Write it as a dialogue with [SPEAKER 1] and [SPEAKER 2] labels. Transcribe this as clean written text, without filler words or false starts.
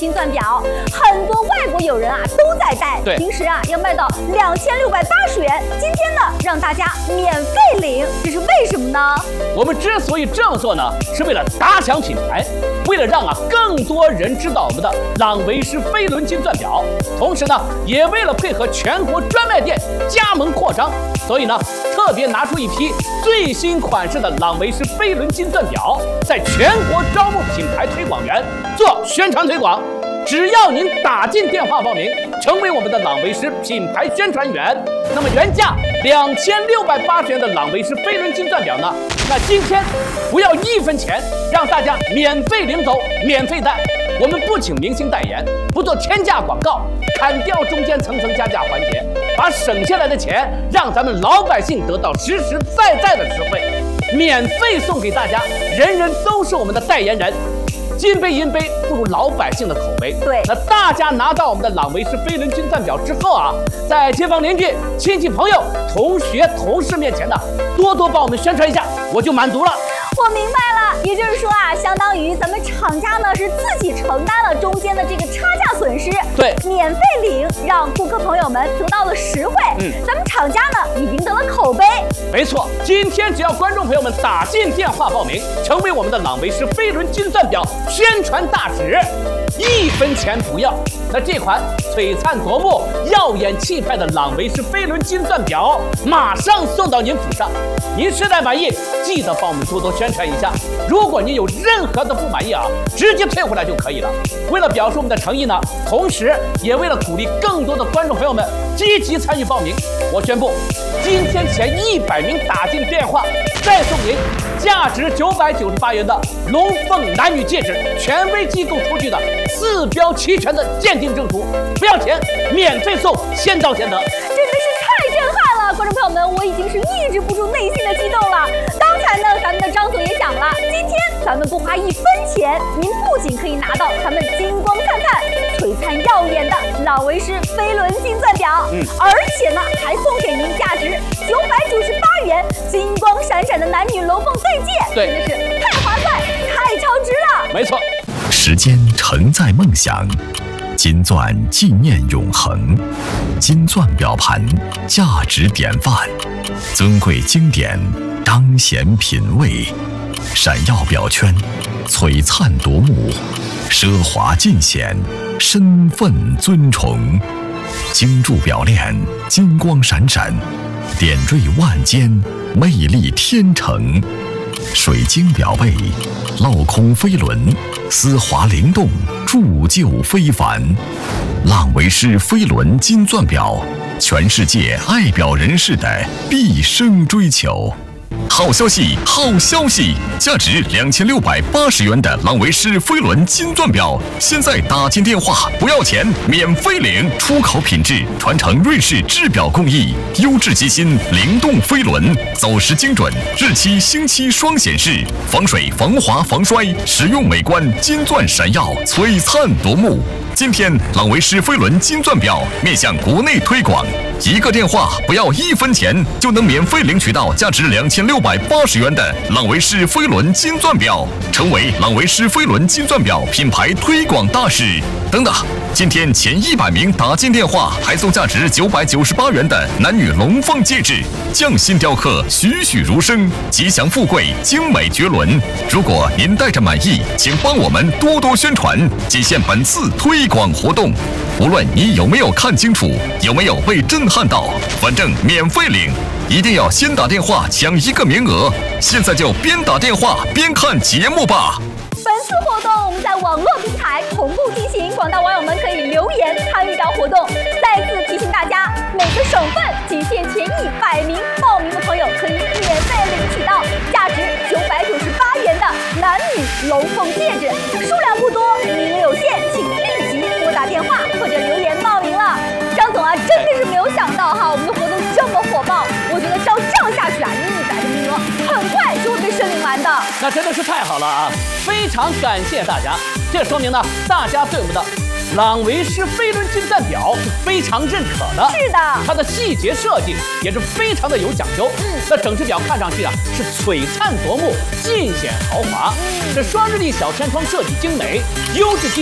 [SPEAKER 1] 金钻表，很多外国友人啊都在戴，
[SPEAKER 2] 对，
[SPEAKER 1] 平时啊要卖到2680元，今天呢让大家免费领，这是为什么呢？
[SPEAKER 2] 我们之所以这样做呢，是为了打响品牌，为了让更多人知道我们的朗维诗飞轮金钻表，同时呢，也为了配合全国专卖店加盟扩张，所以呢，特别拿出一批最新款式的朗维诗飞轮金钻表，在全国招募品牌推广员做宣传推广。只要您打进电话报名，成为我们的朗维诗品牌宣传员，那么原价2680元的朗维诗飞轮金钻表呢，那今天不要1分钱，让大家免费领走，免费戴。我们不请明星代言，不做天价广告，砍掉中间层层加价环节，把省下来的钱让咱们老百姓得到实实在在的实惠，免费送给大家，人人都是我们的代言人。金杯银杯不如老百姓的口碑。
[SPEAKER 1] 对，
[SPEAKER 2] 那大家拿到我们的朗维诗飞轮金钻表之后啊，在街坊邻居、亲戚朋友、同学、同事面前呢，多多帮我们宣传一下，我就满足了。
[SPEAKER 1] 我明白了，也就是说啊，相当于咱们厂家呢是自己承担了中间的这个差价损失，
[SPEAKER 2] 对，
[SPEAKER 1] 免费领，让顾客朋友们得到了实惠，咱们厂家呢也赢得了口碑。
[SPEAKER 2] 没错，今天只要观众朋友们打进电话报名，成为我们的朗维诗飞轮金钻表宣传大使，1分钱不要。那这款璀璨夺目、耀眼气派的朗维诗飞轮金钻表，马上送到您府上。您实在满意，记得帮我们多多宣传一下。如果您有任何的不满意啊，直接退回来就可以了。为了表示我们的诚意呢，同时也为了鼓励更多的观众朋友们积极参与报名，我宣布，今天前100名打进电话，再送您价值998元的龙凤男女戒指，权威机构出具的4标齐全的鉴定证书，不要钱，免费送，先到先得。
[SPEAKER 1] 真的是太震撼了，观众朋友们，我已经是抑制不住内心的激动了。刚才呢，咱们的张总也讲了，今天咱们不花1分钱，您不仅可以拿到咱们金光灿灿、璀璨耀眼的朗维诗飞轮金钻表，而且呢还送给您价值998元金光闪闪的男女龙凤对戒，
[SPEAKER 2] 对，
[SPEAKER 1] 真的是太划算、太超值了。
[SPEAKER 2] 没错，
[SPEAKER 3] 时间承载梦想，金钻纪念永恒，金钻表盘价值典范，尊贵经典彰显品味，闪耀表圈璀璨夺目，奢华尽显身份尊崇，精铸表链金光闪闪，点缀万间魅力天成，水晶表背镂空飞轮丝滑灵动，铸就非凡。朗维诗飞轮金钻表，全世界爱表人士的毕生追求。好消息，好消息！价值2680元的朗维诗飞轮金钻表，现在打进电话不要钱，免费领，出口品质，传承瑞士制表工艺，优质机芯，灵动飞轮，走时精准，日期星期双显示，防水、防滑、防摔，实用美观，金钻闪耀，璀璨夺目。今天朗维诗飞轮金钻表面向国内推广，一个电话不要1分钱，就能免费领取到价值2680元的朗维诗飞轮金钻表，成为朗维诗飞轮金钻表品牌推广大使。等等，今天前100名打进电话，还送价值998元的男女龙凤戒指，匠心雕刻，栩栩如生，吉祥富贵，精美绝伦。如果您带着满意，请帮我们多多宣传，仅限本次推广活动。无论你有没有看清楚，有没有被震撼到，反正免费领，一定要先打电话抢1个名额。现在就边打电话边看节目吧。
[SPEAKER 1] 本次活动我们在网络平台同步进行，广大网友们可以留言参与到活动。再次提醒大家，每个省份仅限前100名报名的朋友可以免费领取到价值998元的男女龙凤戒指，数量不多，名额有限，请立即拨打电话或者留言报名了。张总啊，真的是没有想到哈，我们的活动这么火爆，我觉得照这样下去啊，100个名额很快就会被申领完的。
[SPEAKER 2] 那真的是太好了啊！非常感谢大家，这说明呢，大家对我们的朗维诗飞轮金钻表是非常认可的。
[SPEAKER 1] 是的，
[SPEAKER 2] 它的细节设计也是非常的有讲究。那整只表看上去啊是璀璨夺目，尽显豪华。这双日历小天窗设计精美，优质机